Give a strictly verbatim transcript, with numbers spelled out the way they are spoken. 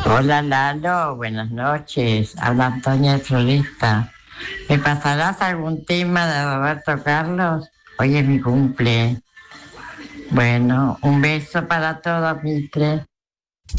Hola Lalo, buenas noches. Habla Antonia de Floresta. ¿Me pasarás algún tema de Roberto Carlos? Hoy es mi cumple. Bueno, un beso para todos, Mitre.